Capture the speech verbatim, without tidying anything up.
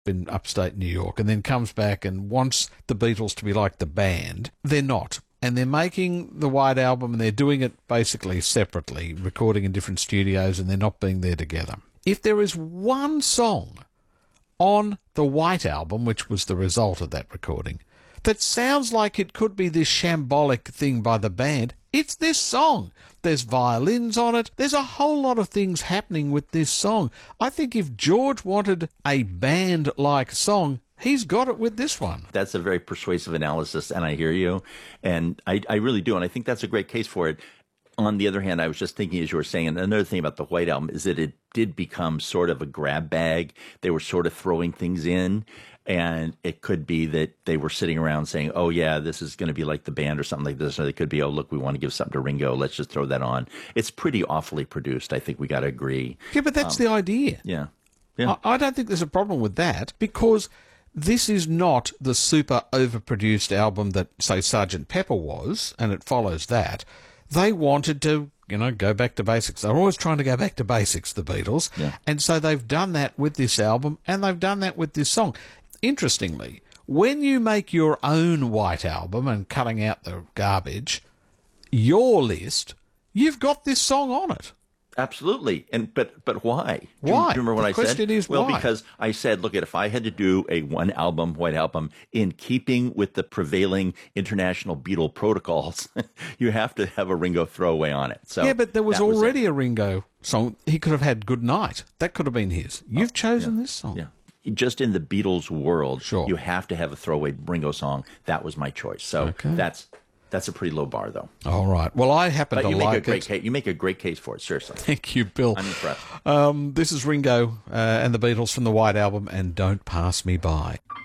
in upstate New York and then comes back and wants the Beatles to be like the band. They're not. And they're making the White Album and they're doing it basically separately, recording in different studios, and they're not being there together. If there is one song on the White Album, which was the result of that recording, that sounds like it could be this shambolic thing by the band, it's this song. There's violins on it. There's a whole lot of things happening with this song. I think if George wanted a band-like song, he's got it with this one. That's a very persuasive analysis, and I hear you, and I, I really do, and I think that's a great case for it. On the other hand, I was just thinking, as you were saying, and another thing about the White Album is that it did become sort of a grab bag. They were sort of throwing things in, and it could be that they were sitting around saying, oh, yeah, this is going to be like the band or something like this. Or they could be, oh, look, we want to give something to Ringo. Let's just throw that on. It's pretty awfully produced. I think we got to agree. Yeah, but that's um, the idea. Yeah. yeah. I, I don't think there's a problem with that, because this is not the super overproduced album that, say, Sergeant Pepper was, and it follows that. They wanted to, you know, go back to basics. They're always trying to go back to basics, the Beatles. Yeah. And so they've done that with this album, and they've done that with this song. Interestingly, when you make your own White Album and cutting out the garbage, your list, you've got this song on it. Absolutely. And but but why? Do Why? You, do you remember what the I said? question is well, why? because I said, look, if I had to do a one album, White Album, in keeping with the prevailing international Beatle protocols, you have to have a Ringo throwaway on it. So yeah, but there was that was already it. a Ringo song. He could have had Good Night. That could have been his. You've Oh, chosen yeah. this song. Yeah. Just in the Beatles world, Sure. you have to have a throwaway Ringo song. That was my choice. So Okay. that's that's a pretty low bar, though. All right. Well, I happen But to you make like a great it. case. You make a great case for it. Seriously, Thank you, Bill. I'm impressed. Um, this is Ringo uh, and the Beatles from the White Album, and Don't Pass Me By.